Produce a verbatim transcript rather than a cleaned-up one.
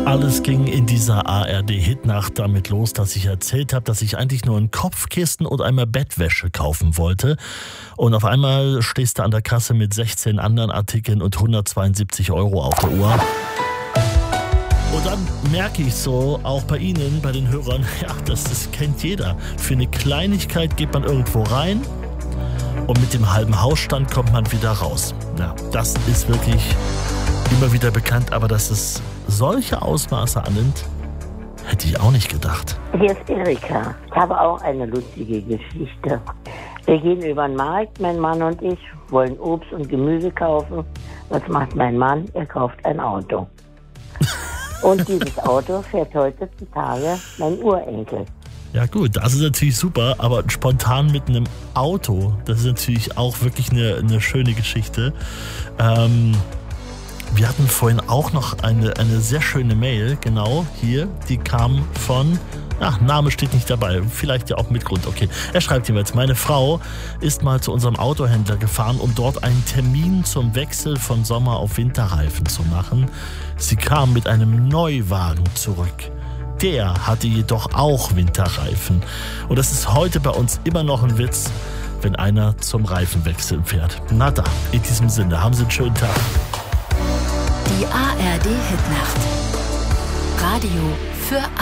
Alles ging in dieser A R D-Hitnacht damit los, dass ich erzählt habe, dass ich eigentlich nur ein Kopfkissen und einmal Bettwäsche kaufen wollte. Und auf einmal stehst du an der Kasse mit sechzehn anderen Artikeln und hundertzweiundsiebzig Euro auf der Uhr. Und dann merke ich so, auch bei Ihnen, bei den Hörern, ja, das, das kennt jeder. Für eine Kleinigkeit geht man irgendwo rein und mit dem halben Hausstand kommt man wieder raus. Ja, das ist wirklich immer wieder bekannt, aber dass es solche Ausmaße annimmt, hätte ich auch nicht gedacht. Hier ist Erika. Ich habe auch eine lustige Geschichte. Wir gehen über den Markt, mein Mann und ich, wollen Obst und Gemüse kaufen. Was macht mein Mann? Er kauft ein Auto. Und dieses Auto fährt heutzutage mein Urenkel. Ja gut, das ist natürlich super, aber spontan mit einem Auto, das ist natürlich auch wirklich eine, eine schöne Geschichte. Ähm, wir hatten vorhin auch noch eine, eine sehr schöne Mail, genau hier, die kam von, ach, Name steht nicht dabei, vielleicht ja auch mit Grund, okay. Er schreibt jeweils, meine Frau ist mal zu unserem Autohändler gefahren, um dort einen Termin zum Wechsel von Sommer- auf Winterreifen zu machen. Sie kam mit einem Neuwagen zurück. Der hatte jedoch auch Winterreifen. Und das ist heute bei uns immer noch ein Witz, wenn einer zum Reifenwechseln fährt. Na da, in diesem Sinne, haben Sie einen schönen Tag. Die A R D-Hitnacht. Radio für